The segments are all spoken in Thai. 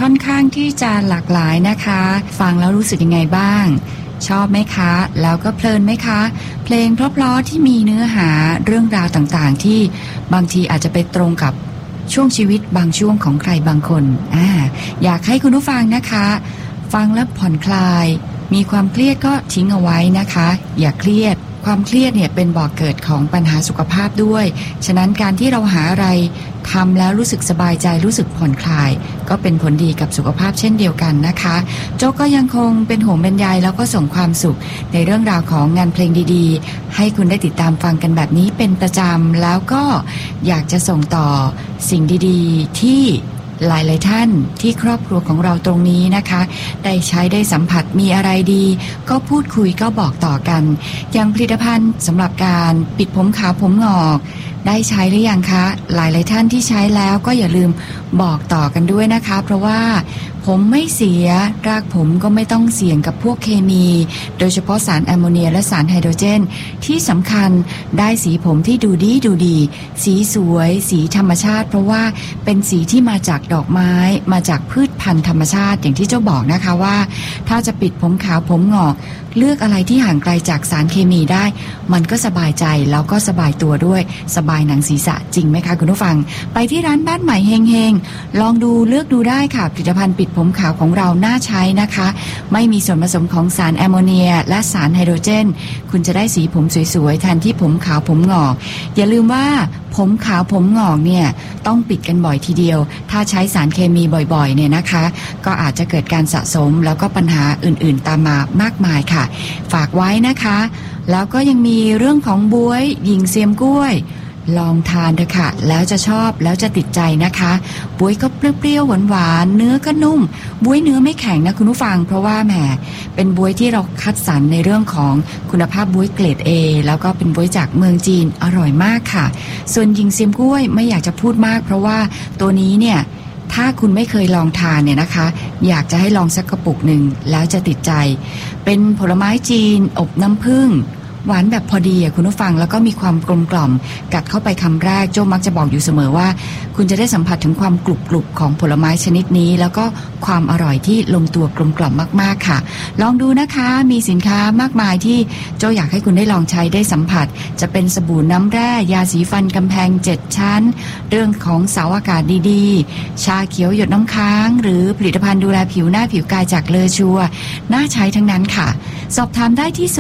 ค่อนข้างที่จะหลากหลายนะคะฟังแล้วรู้สึกยังไงบ้างชอบไหมคะแล้วก็เพลินไหมคะเพลงเพราะๆที่มีเนื้อหาเรื่องราวต่างๆที่บางทีอาจจะไปตรงกับช่วงชีวิตบางช่วงของใครบางคนอยากให้คุณผู้ฟังนะคะฟังแล้วผ่อนคลายมีความเครียดก็ทิ้งเอาไว้นะคะอย่าเครียดความเครียดเนี่ยเป็นบ่อกเกิดของปัญหาสุขภาพด้วยฉะนั้นการที่เราหาอะไรทำแล้วรู้สึกสบายใจรู้สึกผ่อนคลายก็เป็นผลดีกับสุขภาพเช่นเดียวกันนะคะโจ๊กก็ยังคงเป็นห่วงเป็นใยแล้วก็ส่งความสุขในเรื่องราวของงานเพลงดีๆให้คุณได้ติดตามฟังกันแบบนี้เป็นประจำแล้วก็อยากจะส่งต่อสิ่งดีๆที่หลายๆท่านที่ครอบครัวของเราตรงนี้นะคะได้ใช้ได้สัมผัสมีอะไรดีก็พูดคุยก็บอกต่อกันอย่างผลิตภัณฑ์สำหรับการปิดผมขาวผมงอกได้ใช้หรือยังคะหลายๆท่านที่ใช้แล้วก็อย่าลืมบอกต่อกันด้วยนะคะเพราะว่าผมไม่เสียรากผมก็ไม่ต้องเสี่ยงกับพวกเคมีโดยเฉพาะสารแอมโมเนียและสารไฮโดรเจนที่สำคัญได้สีผมที่ดูดีสีสวยสีธรรมชาติเพราะว่าเป็นสีที่มาจากดอกไม้มาจากพืชพันธุ์ธรรมชาติอย่างที่เจ้าบอกนะคะว่าถ้าจะปิดผมขาวผมงอกเลือกอะไรที่ห่างไกลจากสารเคมีได้มันก็สบายใจแล้วก็สบายตัวด้วยสบายหนังศีรษะจริงไหมคะคุณผู้ฟังไปที่ร้านบ้านใหม่เฮงๆลองดูเลือกดูได้ค่ะผลิตภัณฑ์ปิดผมขาวของเราน่าใช้นะคะไม่มีส่วนผสมของสารแอมโมเนียและสารไฮโดรเจนคุณจะได้สีผมสวยๆแทนที่ผมขาวผมงอกอย่าลืมว่าผมขาวผมงอกเนี่ยต้องปิดกันบ่อยทีเดียวถ้าใช้สารเคมีบ่อยๆเนี่ยนะคะก็อาจจะเกิดการสะสมแล้วก็ปัญหาอื่นๆตามมามากมายค่ะฝากไว้นะคะแล้วก็ยังมีเรื่องของบ๊วยหญิงเซียมกล้วยลองทานเถอะค่ะแล้วจะชอบแล้วจะติดใจนะคะบ๊วยก็เปรี้ยวๆหวานๆเนื้อก็นุ่มบ๊วยเนื้อไม่แข็งนะคุณผู้ฟังเพราะว่าแหมเป็นบ๊วยที่เราคัดสรรในเรื่องของคุณภาพบ๊วยเกรด A แล้วก็เป็นบ๊วยจากเมืองจีนอร่อยมากค่ะส่วนหญิงเซียมกล้วยไม่อยากจะพูดมากเพราะว่าตัวนี้เนี่ยถ้าคุณไม่เคยลองทานเนี่ยนะคะอยากจะให้ลองสักกระปุกหนึ่งแล้วจะติดใจเป็นผลไม้จีนอบน้ำผึ้งหวานแบบพอดีคุณผู้ฟังแล้วก็มีความกลมกล่อมกัดเข้าไปคำแรกโจ้มักจะบอกอยู่เสมอว่าคุณจะได้สัมผัสถึงความกรุบๆของผลไม้ชนิดนี้แล้วก็ความอร่อยที่ลงตัวกลมกล่อมมากๆค่ะลองดูนะคะมีสินค้ามากมายที่โจ้อยากให้คุณได้ลองใช้ได้สัมผัสจะเป็นสบู่น้ำแร่ยาสีฟันกำแพง7ชั้นเรื่องของเสาอากาศดีๆชาเขียวหยดน้ำค้างหรือผลิตภัณฑ์ดูแลผิวหน้าผิวกายจากเลอชัวน่าใช้ทั้งนั้นค่ะสอบถามได้ที่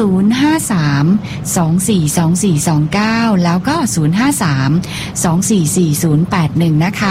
053242429แล้วก็053244081นะคะ